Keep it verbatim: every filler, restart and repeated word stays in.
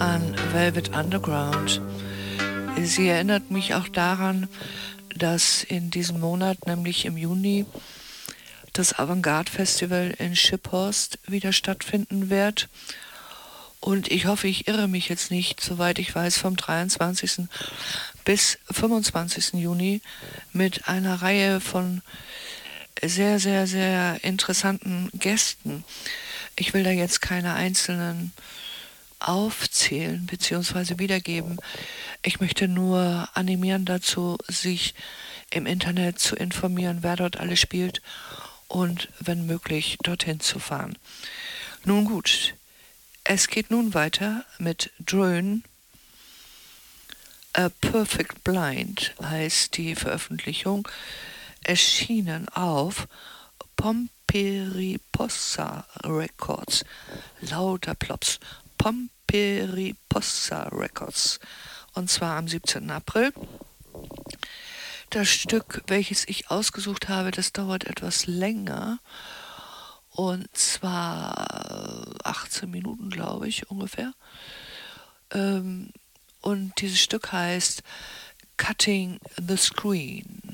an Velvet Underground. Sie erinnert mich auch daran, dass in diesem Monat, nämlich im Juni, das Avantgarde Festival in Schiphorst wieder stattfinden wird. Und ich hoffe, ich irre mich jetzt nicht, soweit ich weiß, vom dreiundzwanzigsten bis fünfundzwanzigsten Juni mit einer Reihe von sehr, sehr, sehr interessanten Gästen. Ich will da jetzt keine einzelnen aufzählen bzw. wiedergeben. Ich möchte nur animieren dazu, sich im Internet zu informieren, wer dort alles spielt und wenn möglich dorthin zu fahren. Nun gut, es geht nun weiter mit Dröhn. A Perfect Blind heißt die Veröffentlichung, erschienen auf Pomperipossa Records. Lauter Plops. Pomperipossa Records. Und zwar am siebzehnten April. Das Stück, welches ich ausgesucht habe, das dauert etwas länger. Und zwar achtzehn Minuten, glaube ich, ungefähr. Ähm, und dieses Stück heißt Cutting the Screen.